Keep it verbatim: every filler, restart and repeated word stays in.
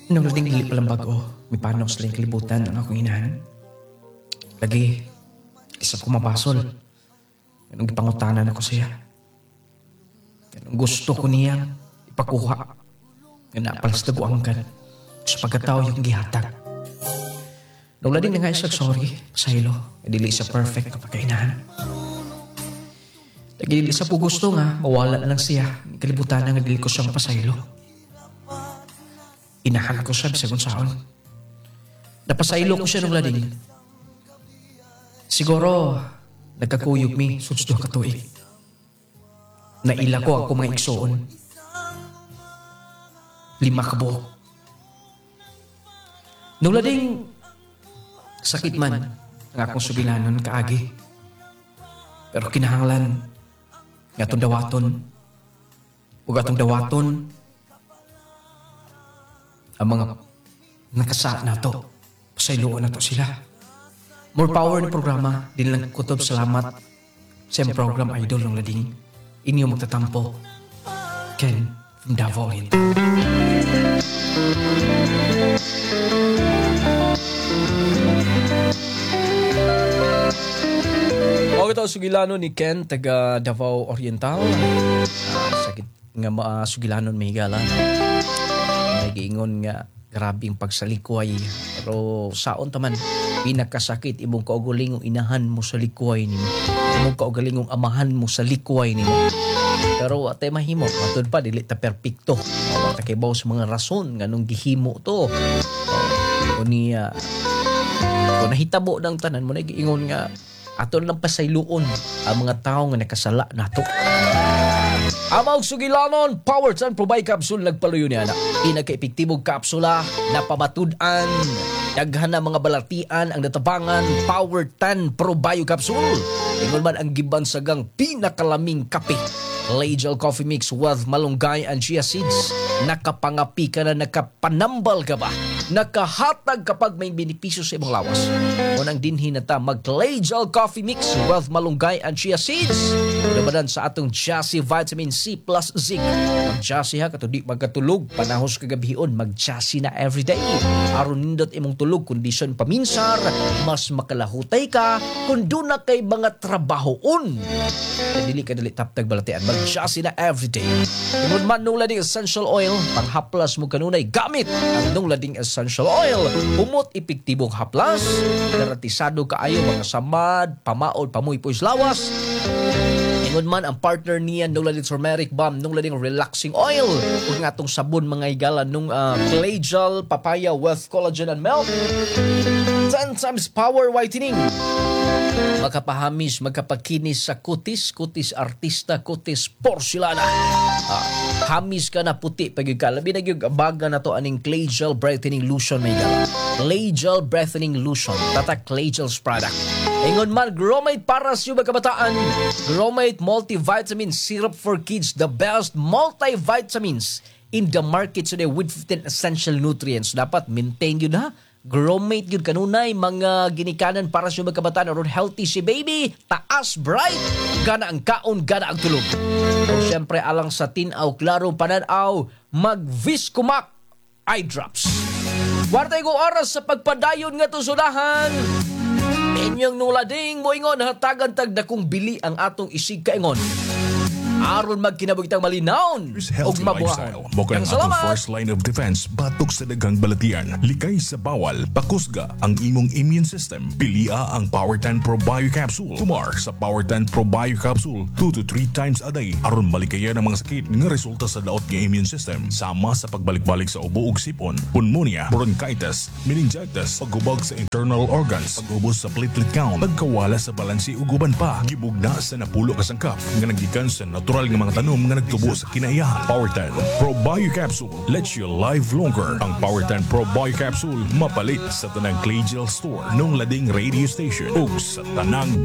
Nung lading dili palang bago, may panog silang kalibutan ang akong inahan. Lagi, isa ko mabasol. Ganong ipangutanan ako siya. Ganong gusto ko niyang ipakuha. Nga napalas daguangkan sa pagkatao yung gihatag. Nung lading na nga isag sorry, pasaylo, dili sa perfect na pagkainahan. Lagi dili sa po gusto nga, mawala na lang siya. Kalibutan na nga dili ko siyang pasaylo. Inahan ko siya bisagon saon. Napasaylo ko siya nung lading. Siguro, nagkakuyog mi, sudsdo katuig. Naila ko ako mga igsoon. Lima ka buhok. Nung lading, sakit man ang akong sugilanon kaagi. Pero kinahanglan, nga itong dawaton, ug atong dawaton, ang mga nakasa na to, pasayloon na to sila. More power ni programa, din lang kutob salamat sa iyong program Idol ng Lading. Inyo magtatampo, Ken from Davao Oriental. O ito sugilano ni Ken, taga Davao Oriental. Uh, sakit nga mga sugilanon may higala. Nagiingon nga grabing pagsalikway. Pero saon taman, pinakasakit imong kaugalingong inahan mo sa likway nimo. Imong kaugalingong amahan mo sa likway nimo. Pero atay mahimo, matod pa dili ta perpekto. Wala ta kibaw sa mga rason nganong gihimo to. O niya, kung nahitabo ng tanan mo, nagiingon nga aton lang pasayloon ang mga tao nga nakasala nato. Amang sugilanon, Power Tan Probay Capsule nagpaluyo niya na. Pinaka-epektibong kapsula na pamatudan. Daghan na mga balatian ang natabangan Power Tan Probay Capsule. Ingon man ang gibansagang pinakalaming kape. Lagel Coffee Mix with malunggay and chia seeds. Nakapangapi ka na, nakapanambal ka ba? Nakahatag kapag may benepisyo sa ibang lawas. Unang dinhin na ta mag-Lagel Coffee Mix with malunggay and chia seeds. Labanan sa atong Jassy Vitamin C plus Zinc. Mag-Jassy ha, katudi magkatulog. Panahos kagabion, mag-Jassy na everyday. Aron nindot imong tulog, kondisyon paminsar. Mas makalahutay ka kung doon na kay mga trabahoon. Dili ka dali taptag balatian. Mag-Jassy na everyday. Imod man nung lading essential oil, panghaplas mo kanunay gamit ang nung lading essential oil. Umot epektibong haplas, garantisado kaayo mga samad, pamaol, pamuy-puys lawas. Ingon man ang partner niya nung lading turmeric balm, nung lading relaxing oil, ug nga atong sabon mga higala nung uh, Claygel papaya with collagen and milk. ten times power whitening. Makapahamis, magkapakinis sa kutis, kutis artista, kutis porcelana. Ah, hamis ka na puti pag yung kalabi na yung baga na to aning Claygel Brightening Lotion may gala. Claygel Brightening Lotion, tata Claygel's product. Ingon man, Gromate para sa mga kabataan. Gromate Multivitamin Syrup for Kids, the best multivitamins in the market today with fifteen essential nutrients. Dapat maintain yun ha. Gromate yun kanunay, mga ginikanan para sa mga kabataan aron healthy si baby, taas, bright, gana ang kaon, gana ang tulog. O syempre alang sa tinaw, klaro, pananaw, mag-Viscomac eye drops. Wartay ko oras sa pagpadayon nga tusudahan. Inyong nulading mo ingon, hatagan tag na kung bili ang atong isig kaingon. Aron magkinabugitang malinaon o mabuhaon. Bukang atong first line of defense batok sa daghang balatian. Likay sa bawal, pakusga ang imong immune system. Pilia ang Power Tan Pro Bio Capsule. Tumar sa Power Tan Pro Bio Capsule two to three times a day. Aron malikayan ang mga sakit nga resulta sa daot nga immune system. Sama sa pagbalik-balik sa ubo ug sipon, pneumonia, bronchitis, meningitis, paghubog sa internal organs, pagubos sa platelet count, pagkawala sa balansi ug uban pa. Gibugna sa napulo ka sangkap nga naggikan sa natural nga mga tanom nga nagtubo sa kinaiyahan. Power Tan Pro Bio Capsule lets you live longer. Ang Power Tan Pro Bio Capsule mapalit sa tanang Claygel store nung lading radio station ug sa tanang